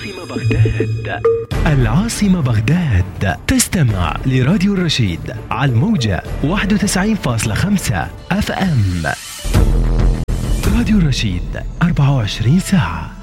بغداد. العاصمة بغداد. تستمع لراديو الرشيد على الموجة 91.5 FM. راديو الرشيد 24 ساعة.